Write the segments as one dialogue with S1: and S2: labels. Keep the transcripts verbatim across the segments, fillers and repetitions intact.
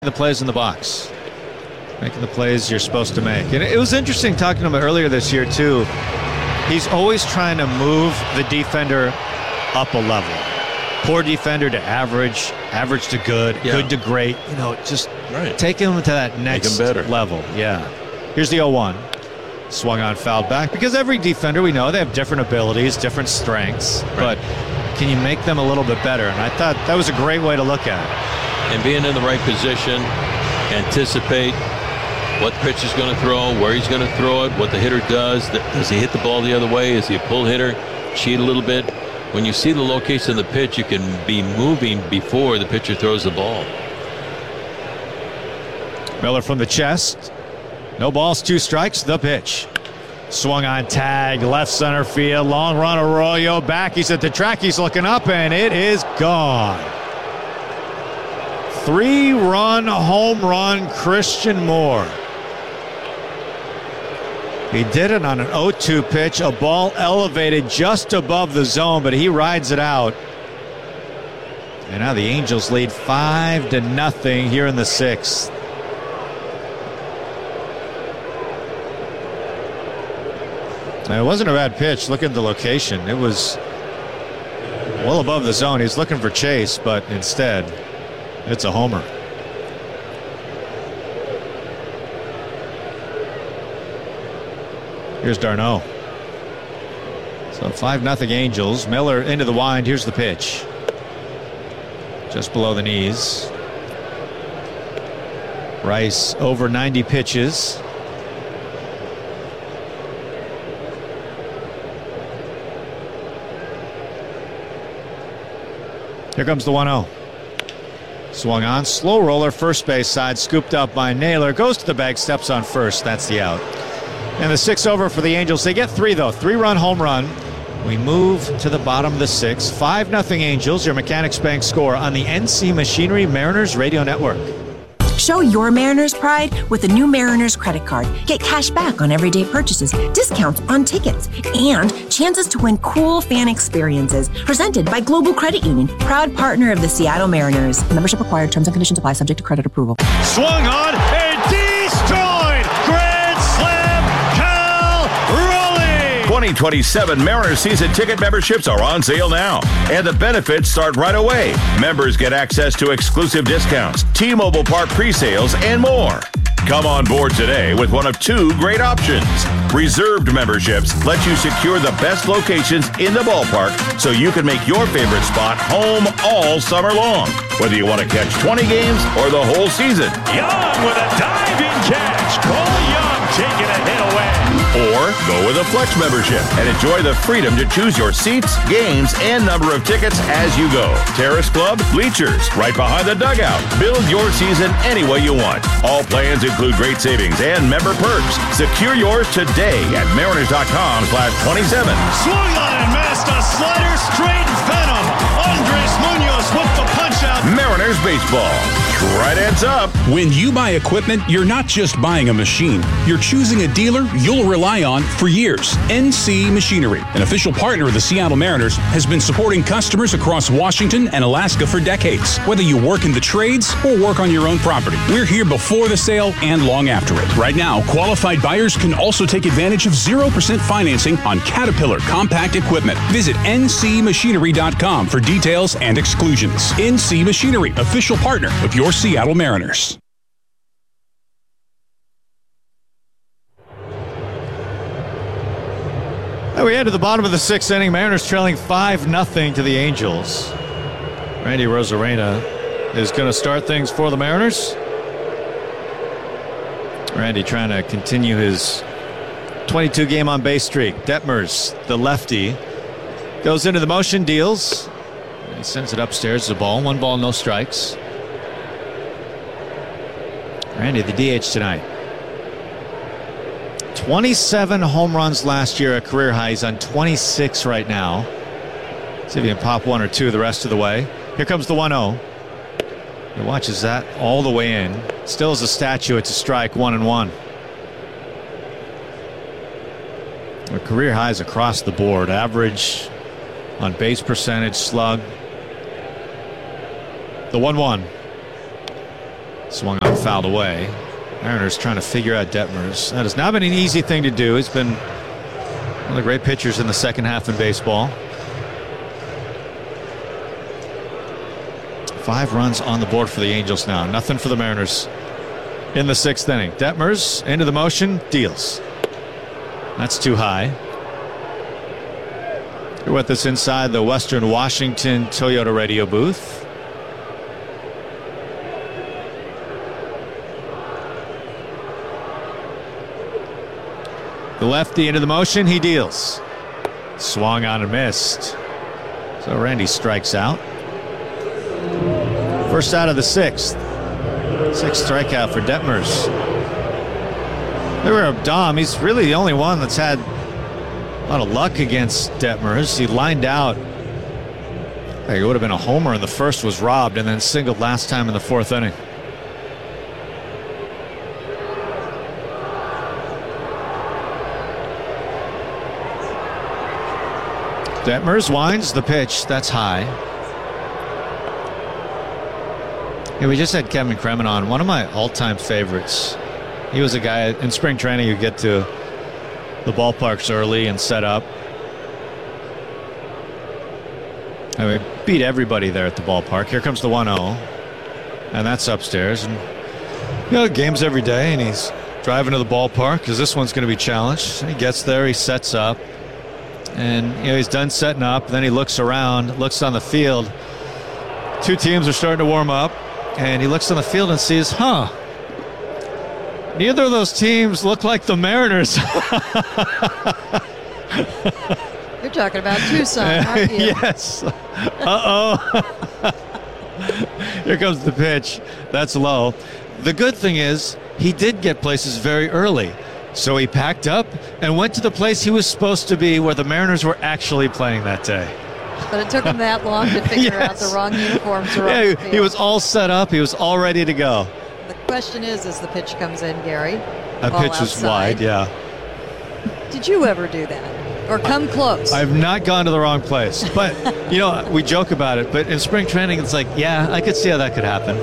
S1: The plays in the box, making the plays you're supposed to make. And it was interesting talking to him earlier this year too. He's always trying to move the defender up a level. Poor defender to average, average to good, yeah. good to great. You know, just right. take him to that next level. Yeah. Here's the oh one. Swung on, fouled back. Because every defender, we know, they have different abilities, different strengths. Right. But can you make them a little bit better? And I thought that was a great way to look at it.
S2: And being in the right position, anticipate what the pitch is going to throw, where he's going to throw it, what the hitter does. Does he hit the ball the other way? Is he a pull hitter? Cheat a little bit. When you see the location of the pitch, you can be moving before the pitcher throws the ball.
S1: Miller from the chest. No balls, two strikes, the pitch. Swung on, tag, left center field. Long run, Arroyo back. He's at the track. He's looking up, and it is gone. Three-run home run, Christian Moore. He did it on an oh two pitch, a ball elevated just above the zone, but he rides it out. And now the Angels lead five to nothing here in the sixth. Now, it wasn't a bad pitch. Look at the location. It was well above the zone. He's looking for Chase, but instead, it's a homer. Here's d'Arnaud. So five nothing Angels. Miller into the wind. Here's the pitch. Just below the knees. Rice over ninety pitches. Here comes the one oh. Swung on, slow roller, first base side, scooped up by Naylor, goes to the bag, steps on first. That's the out. And the six over for the Angels. They get three, though. Three-run home run. We move to the bottom of the sixth. five nothing Angels, your Mechanics Bank score on the N C Machinery Mariners Radio Network.
S3: Show your Mariners pride with the new Mariners credit card. Get cash back on everyday purchases, discounts on tickets, and chances to win cool fan experiences. Presented by Global Credit Union, proud partner of the Seattle Mariners. Membership required. Terms and conditions apply. Subject to credit approval.
S1: Swung on and destroyed. Grand slam. Cal Raleigh.
S4: twenty twenty-seven Mariners season ticket memberships are on sale now, and the benefits start right away. Members get access to exclusive discounts, T-Mobile Park pre-sales, and more. Come on board today with one of two great options. Reserved memberships let you secure the best locations in the ballpark so you can make your favorite spot home all summer long. Whether you want to catch twenty games or the whole season.
S5: Young with a diving catch. Cole Young taking a hit away.
S4: Or go with a Flex membership and enjoy the freedom to choose your seats, games, and number of tickets as you go. Terrace Club, bleachers, right behind the dugout. Build your season any way you want. All plans include great savings and member perks. Secure yours today at mariners.com slash 27.
S5: Swung on and missed a slider, straight venom. Andres Munoz with the punch out.
S4: Mariners baseball. Right hands up.
S6: When you buy equipment, you're not just buying a machine. You're choosing a dealer you'll rely on for years. N C Machinery, an official partner of the Seattle Mariners, has been supporting customers across Washington and Alaska for decades. Whether you work in the trades or work on your own property, we're here before the sale and long after it. Right now, qualified buyers can also take advantage of zero percent financing on Caterpillar compact equipment. Visit N C machinery dot com for details and exclusions. N C Machinery, official partner of your Seattle Mariners.
S1: Now we head to the bottom of the sixth inning. Mariners trailing five nothing to the Angels. Randy Rosarena is going to start things for the Mariners. Randy trying to continue his twenty-two game on base streak. Detmers, the lefty, goes into the motion, deals. He sends it upstairs. The ball, one ball, no strikes. Randy, the D H tonight. twenty-seven home runs last year, a career high. He's on twenty-six right now. See if he can pop one or two the rest of the way. Here comes the one oh. He watches that all the way in. Still as a statue, it's a strike, one and one. Our career highs across the board. Average on base percentage, slug. The one one. Swung on, fouled away. Mariners trying to figure out Detmers. That has not been an easy thing to do. He's been one of the great pitchers in the second half in baseball. Five runs on the board for the Angels now. Nothing for the Mariners in the sixth inning. Detmers into the motion, deals. That's too high. You're with us inside the Western Washington Toyota radio booth. The lefty into the motion, he deals. Swung on and missed. So Randy strikes out. First out of the sixth. Sixth strikeout for Detmers. There were Dom. He's really the only one that's had a lot of luck against Detmers. He lined out. It would have been a homer in the first, was robbed, and then singled last time in the fourth inning. Detmers winds the pitch. That's high. Yeah, we just had Kevin Kremen on. One of my all-time favorites. He was a guy in spring training who get to the ballparks early and set up. I mean, beat everybody there at the ballpark. Here comes the one oh. And that's upstairs. And you know, games every day, and he's driving to the ballpark because this one's going to be challenged. He gets there, he sets up. And you know, he's done setting up. Then he looks around, looks on the field. Two teams are starting to warm up, and he looks on the field and sees, huh, neither of those teams look like the Mariners.
S7: You're talking about Tucson, aren't you?
S1: Yes. Uh-oh. Here comes the pitch. That's low. The good thing is he did get places very early. So he packed up and went to the place he was supposed to be, where the Mariners were actually playing that day.
S7: But it took him that long to figure
S1: Yes.
S7: out the wrong uniforms. Were
S1: Yeah,
S7: on the
S1: he,
S7: field.
S1: he was all set up. He was all ready to go.
S7: The question is, as the pitch comes in, Gary.
S1: That
S7: ball
S1: pitch was
S7: outside.
S1: wide, yeah.
S7: Did you ever do that? Or come close?
S1: I've not gone to the wrong place. But, you know, we joke about it. But in spring training, it's like, yeah, I could see how that could happen.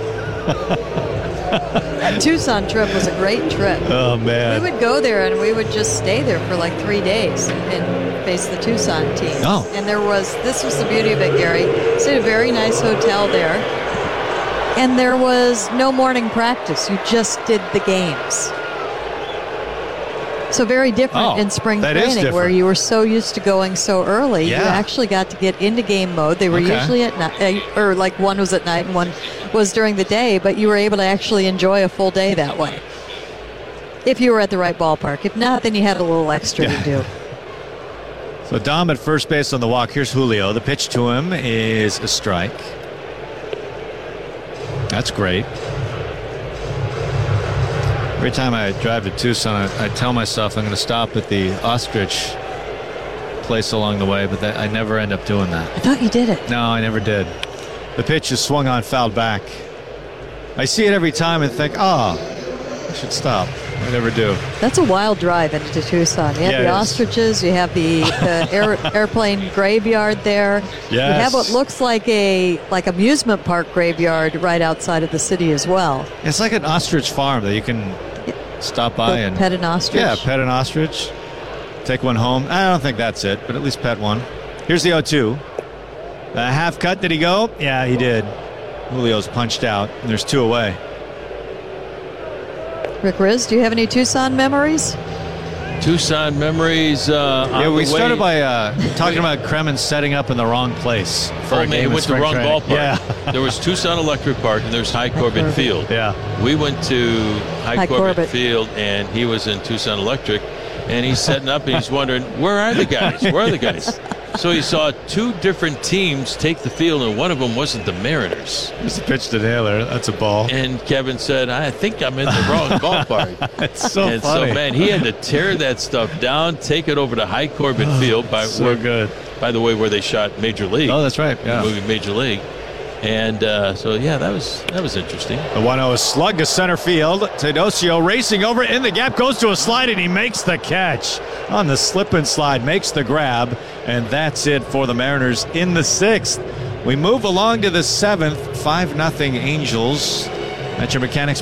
S7: That Tucson trip was a great trip.
S1: Oh, man.
S7: We would go there and we would just stay there for like three days and face the Tucson team.
S1: Oh.
S7: And there was, this was the beauty of it, Gary. Stayed at a very nice hotel there. And there was no morning practice. You just did the games. So very different
S1: Oh,
S7: in spring
S1: that is
S7: training, where
S1: different.
S7: you were so used to going so early.
S1: Yeah.
S7: You actually got to get into game mode. They were
S1: Okay.
S7: usually at night, or like one was at night and one was during the day, but you were able to actually enjoy a full day that way. If you were at the right ballpark. If not, then you had a little extra
S1: Yeah.
S7: to do.
S1: So Dom at first base on the walk. Here's Julio. The pitch to him is a strike. That's great. Every time I drive to Tucson, I, I tell myself I'm going to stop at the ostrich place along the way, but that, I never end up doing that.
S7: I thought you did it.
S1: No, I never did. The pitch is swung on, fouled back. I see it every time and think, oh, I should stop. I never do.
S7: That's a wild drive into Tucson. You have
S1: Yeah,
S7: the
S1: it is.
S7: ostriches, you have the, the air, airplane graveyard there. You
S1: Yes.
S7: have what looks like a like amusement park graveyard right outside of the city as well.
S1: It's like an ostrich farm that you can stop by
S7: The
S1: and
S7: pet an ostrich.
S1: Yeah, pet an ostrich. Take one home. I don't think that's it, but at least pet one. Here's the oh two. A half cut, did he go? Yeah, he did. Julio's punched out, and there's two away.
S7: Rick Riz, do you have any Tucson memories?
S2: Tucson memories. Uh,
S1: Yeah,
S2: on
S1: we
S2: the
S1: started
S2: way.
S1: by uh, talking about Kremen setting up in the wrong place for
S2: Oh,
S1: a
S2: man,
S1: game
S2: he
S1: in
S2: went to the
S1: spring
S2: wrong
S1: training.
S2: ballpark.
S1: Yeah.
S2: There was Tucson Electric Park and there's High Corbett
S7: Corbett.
S2: Field.
S1: Yeah.
S2: We went to High,
S7: High
S2: Corbett,
S7: Corbett.
S2: Field, and he was in Tucson Electric, and he's setting up, and he's wondering, where are the guys? Where are the guys? So he saw two different teams take the field, and one of them wasn't the Mariners.
S1: Here's the pitch to Naylor. That's a ball.
S2: And Kevin said, I think I'm in the wrong ballpark.
S1: It's so
S2: and
S1: funny.
S2: so, man, he had to tear that stuff down, take it over to High Corbett Field, by,
S1: so
S2: where,
S1: good.
S2: by the way, where they shot Major League.
S1: Oh, that's right.
S2: The
S1: Yeah.
S2: movie Major League. And uh, so, yeah, that was that was interesting.
S1: The one oh is slugged to center field. Teodosio racing over in the gap, goes to a slide, and he makes the catch on the slip and slide, makes the grab, and that's it for the Mariners in the sixth. We move along to the seventh, five nothing Angels. At your mechanics